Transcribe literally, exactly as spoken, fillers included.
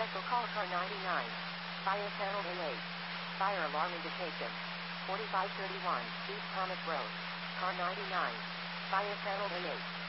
Special call car ninety-nine. Fire panel A eight. Fire alarm indication. forty-five thirty-one East Comet Road. Car ninety-nine. Fire panel A eight.